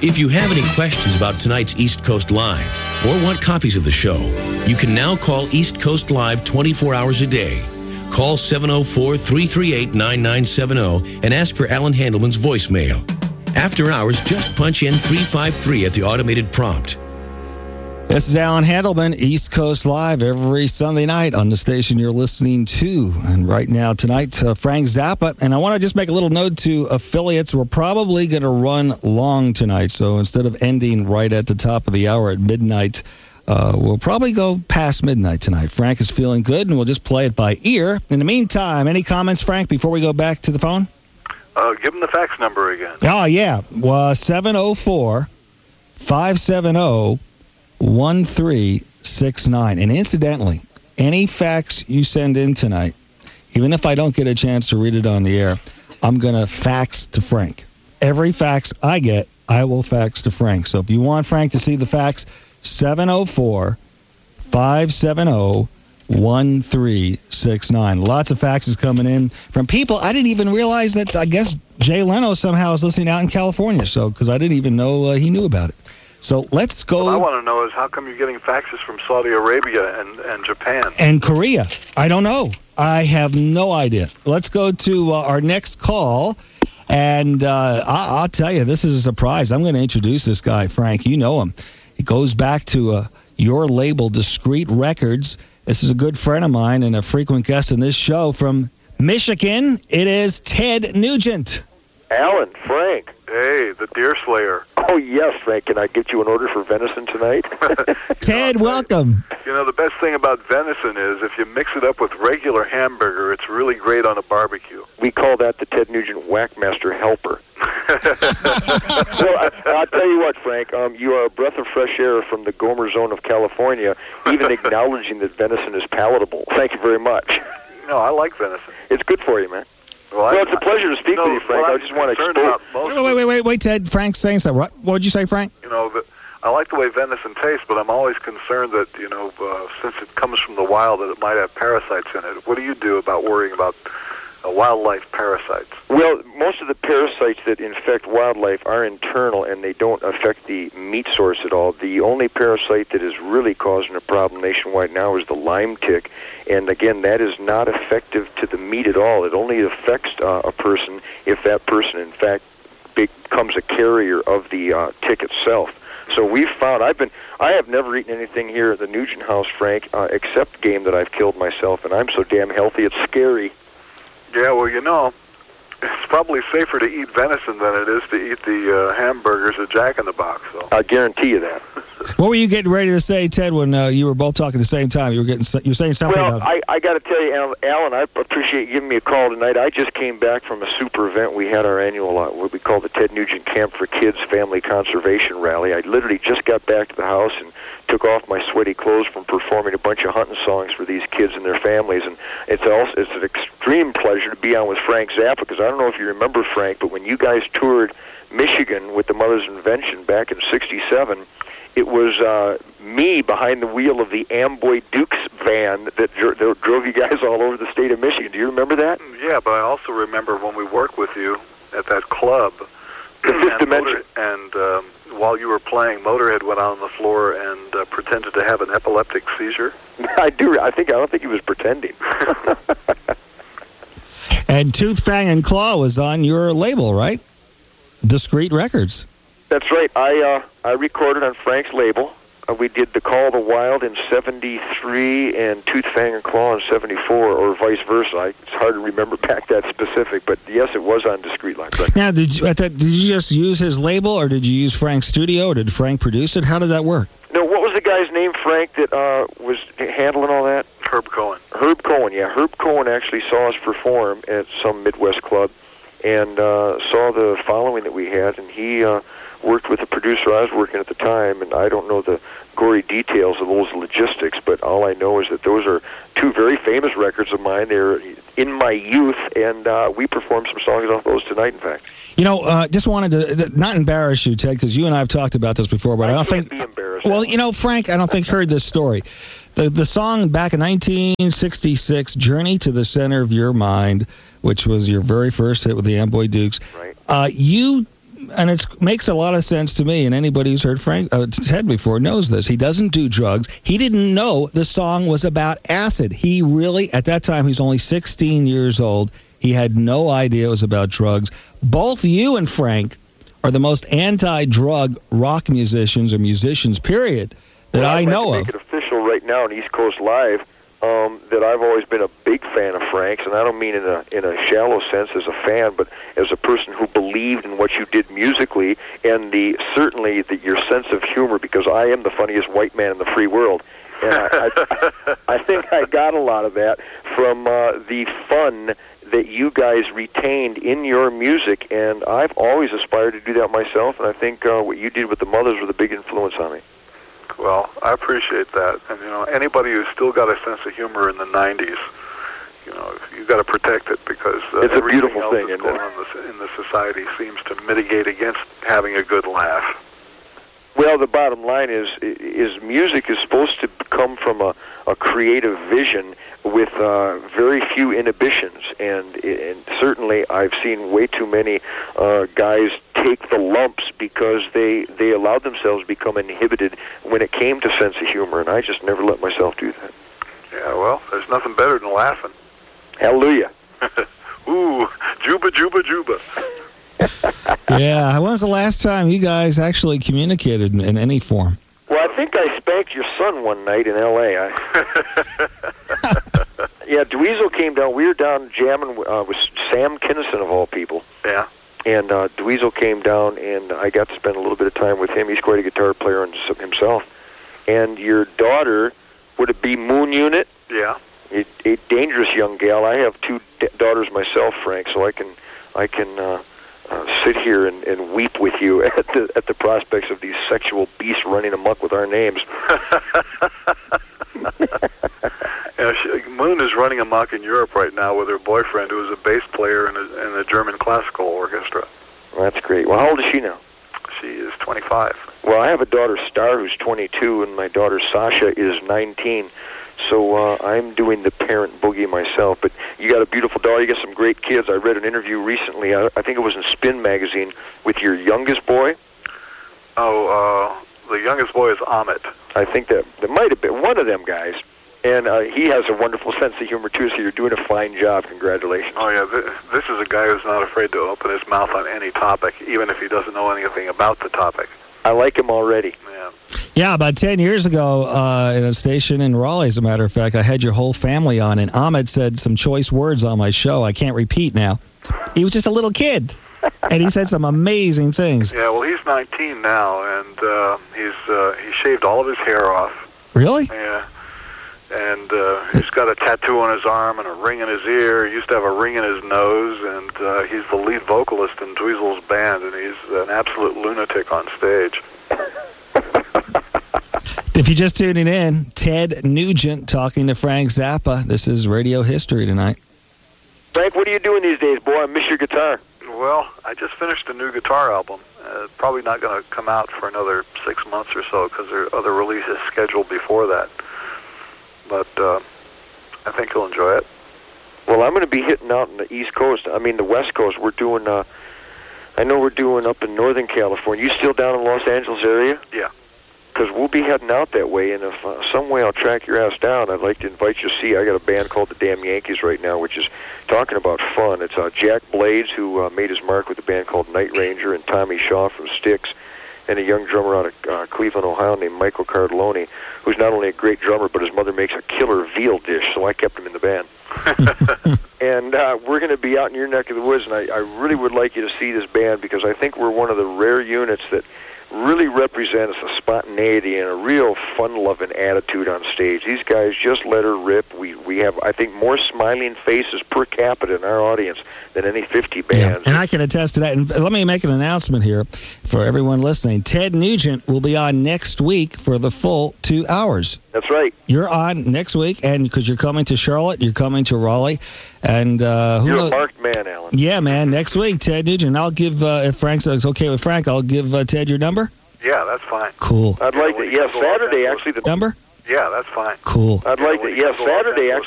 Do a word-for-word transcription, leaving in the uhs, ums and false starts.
If you have any questions about tonight's East Coast Live or want copies of the show, you can now call East Coast Live twenty-four hours a day. Call seven oh four, three three eight, nine nine seven oh and ask for Alan Handelman's voicemail. After hours, just punch in three five three at the automated prompt. This is Alan Handelman, East Coast Live, every Sunday night on the station you're listening to. And right now, tonight, uh, Frank Zappa. And I want to just make a little note to affiliates. We're probably going to run long tonight. So instead of ending right at the top of the hour at midnight, uh, we'll probably go past midnight tonight. Frank is feeling good, and we'll just play it by ear. In the meantime, any comments, Frank, before we go back to the phone? Uh, give him the fax number again. Oh, yeah. Well, seven oh four, five seven oh, one three six nine. And incidentally, any fax you send in tonight, even if I don't get a chance to read it on the air, I'm going to fax to Frank. Every fax I get, I will fax to Frank. So if you want Frank to see the fax, seven oh four, five seven oh, one three six nine. Lots of faxes coming in from people. I didn't even realize that, I guess, Jay Leno somehow is listening out in California, so because I didn't even know uh, he knew about it. So let's go. What I want to know is how come you're getting faxes from Saudi Arabia and, and Japan? And Korea. I don't know. I have no idea. Let's go to uh, our next call. And uh, I- I'll tell you, this is a surprise. I'm going to introduce this guy, Frank. You know him. He goes back to uh, your label, Discreet Records. This is a good friend of mine and a frequent guest in this show from Michigan. It is Ted Nugent. Alan, Frank. Hey, the Deer Slayer. Oh, yes, Frank. Can I get you an order for venison tonight? Ted, know, welcome. You know, the best thing about venison is if you mix it up with regular hamburger, it's really great on a barbecue. We call that the Ted Nugent Whackmaster Helper. Well, I, I'll tell you what, Frank. Um, you are a breath of fresh air from the Gomer Zone of California, even acknowledging that venison is palatable. Thank you very much. No, I like venison. It's good for you, man. Well, Well, I, it's a pleasure to speak you know, with you, Frank. what I just want to concerned expose... about most Wait, wait, wait, wait, wait, Ted. Frank's saying something. What what did you say, Frank? You know, the, I like the way venison tastes, but I'm always concerned that, you know, uh, since it comes from the wild, that it might have parasites in it. What do you do about worrying about uh, wildlife parasites? Well, most of the parasites that infect wildlife are internal, and they don't affect the meat source at all. The only parasite that is really causing a problem nationwide now is the Lyme tick. And again, that is not effective to the meat at all. It only affects uh, a person if that person, in fact, becomes a carrier of the uh, tick itself. So we've found, I've been, I have never eaten anything here at the Nugent house, Frank, uh, except game that I've killed myself, and I'm so damn healthy, it's scary. Yeah, well, you know, it's probably safer to eat venison than it is to eat the uh, hamburgers at Jack in the Box. So I guarantee you that. What were you getting ready to say, Ted, when uh, you were both talking at the same time? You were getting, you were saying something Well, about... I, I got to tell you, Alan, Alan, I appreciate you giving me a call tonight. I just came back from a super event. We had our annual, uh, what we call the Ted Nugent Camp for Kids Family Conservation Rally. I literally just got back to the house and took off my sweaty clothes from performing a bunch of hunting songs for these kids and their families. And it's also it's an extreme pleasure to be on with Frank Zappa, because I don't know if you remember, Frank, but when you guys toured Michigan with the Mother's Invention back in sixty-seven, it was uh, me behind the wheel of the Amboy Dukes van that, dro- that drove you guys all over the state of Michigan. Do you remember that? yeah, but I also remember when we worked with you at that club. The Fifth and Dimension. Motor, and um, while you were playing, Motorhead went out on the floor and uh, pretended to have an epileptic seizure. I do. I think I don't think he was pretending. And Tooth, Fang, and Claw was on your label, right? Discreet Records. That's right. I uh, I recorded on Frank's label. Uh, we did The Call of the Wild in seventy-three and Tooth, Fang, and Claw in seventy-four, or vice versa. I, it's hard to remember back that specific, but yes, it was on Discreet Records. Now, did you, at that, did you just use his label, or did you use Frank's studio, or did Frank produce it? How did that work? No, what was the guy's name, Frank, that uh, was handling all that? Herb Cohen. Herb Cohen, yeah. Herb Cohen actually saw us perform at some Midwest club and uh, saw the following that we had, and he uh, worked with the producer I was working at the time, and I don't know the gory details of those logistics, but all I know is that those are two very famous records of mine. They're in my youth, and uh, we performed some songs off those tonight, in fact. You know, uh, just wanted to not embarrass you, Ted, because you and I have talked about this before, but I, I don't can't think... be embarrassed. Well, you know, Frank, I don't think heard this story. The the song back in nineteen sixty-six, Journey to the Center of Your Mind, which was your very first hit with the Amboy Dukes, Right. uh, you and it makes a lot of sense to me, and anybody who's heard Frank uh, Ted before knows this. He doesn't do drugs. He didn't know the song was about acid. He really, at that time, he's only sixteen years old. He had no idea it was about drugs. Both you and Frank are the most anti-drug rock musicians or musicians, period, that well, I know to of. Make it official right now on East Coast Live um, that I've always been a big fan of Frank's, and I don't mean in a in a shallow sense as a fan, but as a person who believed in what you did musically and the certainly the, your sense of humor, because I am the funniest white man in the free world. And I, I, I think I got a lot of that from uh, the fun that you guys retained in your music, and I've always aspired to do that myself, and I think uh, what you did with the Mothers was a big influence on me. Well, I appreciate that. And, you know, anybody who's still got a sense of humor in the nineties, you know, you've got to protect it, because uh, it's a everything beautiful else thing, that's isn't going it? on in the, in the society seems to mitigate against having a good laugh. Well, the bottom line is, is music is supposed to come from a, a creative vision with uh, very few inhibitions, and, and certainly I've seen way too many uh, guys take the lumps because they, they allowed themselves to become inhibited when it came to sense of humor, and I just never let myself do that. Yeah, well, there's nothing better than laughing. Hallelujah. Ooh, juba, juba, juba. Yeah, when was the last time you guys actually communicated in, in any form? Well, I think I spanked your son one night in L A I Yeah, Dweezil came down. We were down jamming uh, with Sam Kinison, of all people. Yeah. And uh, Dweezil came down, and I got to spend a little bit of time with him. He's quite a guitar player himself. And your daughter, would it be Moon Unit? Yeah. A, a dangerous young gal. I have two d- daughters myself, Frank, so I can I can uh, uh, sit here and, and weep with you at the at the prospects of these sexual beasts running amok with our names. Yeah, she, Moon is running amok in Europe right now with her boyfriend, who is a bass player in a, in a German classical orchestra. Well, that's great. Well, how old is she now? She is twenty-five. Well, I have a daughter, Star, who's twenty-two, and my daughter, Sasha, is nineteen. So uh, I'm doing the parent boogie myself. But you got a beautiful daughter. You got some great kids. I read an interview recently, I, I think it was in Spin magazine, with your youngest boy. Oh, uh, the youngest boy is Amit. I think that that might have been one of them guys. And uh, he has a wonderful sense of humor, too, so you're doing a fine job. Congratulations. Oh, yeah, th- this is a guy who's not afraid to open his mouth on any topic, even if he doesn't know anything about the topic. I like him already. Yeah. Yeah, about ten years ago, uh, in a station in Raleigh, as a matter of fact, I had your whole family on, and Ahmed said some choice words on my show I can't repeat now. He was just a little kid, and he said some amazing things. Yeah, well, he's nineteen now, and uh, he's uh, he shaved all of his hair off. Really? Yeah. And uh, he's got a tattoo on his arm and a ring in his ear. He used to have a ring in his nose, and uh, he's the lead vocalist in Dweezil's band, and he's an absolute lunatic on stage. If you're just tuning in, Ted Nugent talking to Frank Zappa. This is Radio History tonight. Frank, what are you doing these days, boy? I miss your guitar. Well, I just finished a new guitar album. Uh, probably not going to come out for another six months or so because there are other releases scheduled before that. But uh, I think you'll enjoy it. Well, I'm going to be hitting out in the East Coast. I mean, the West Coast. We're doing, uh, I know we're doing up in Northern California. You still down in Los Angeles area? Yeah. Because we'll be heading out that way, and if uh, some way I'll track your ass down, I'd like to invite you to see. I got a band called the Damn Yankees right now, which is talking about fun. It's uh, Jack Blades, who uh, made his mark with a band called Night Ranger, and Tommy Shaw from Styx, and a young drummer out of uh, Cleveland, Ohio, named Michael Cardelloni, who's not only a great drummer, but his mother makes a killer veal dish, so I kept him in the band. And uh, we're going to be out in your neck of the woods, and I, I really would like you to see this band, because I think we're one of the rare units that really represents a spontaneity and a real fun-loving attitude on stage. These guys just let her rip. We we have, I think, more smiling faces per capita in our audience than any fifty bands. Yeah, and I can attest to that. And let me make an announcement here for everyone listening. Ted Nugent will be on next week for the full two hours. That's right. You're on next week, and because you're coming to Charlotte, you're coming to Raleigh, and uh, who You're knows? a marked man, Alan. Yeah, man. Next week, Ted Nugent. I'll give uh, if Frank's okay with Frank, I'll give uh, Ted your number. Yeah, that's fine. Cool. I'd like to. Yeah, Saturday actually. The Number? Yeah, that's fine. Cool. I'd like when to. you Yeah, come to Los Saturday Angeles,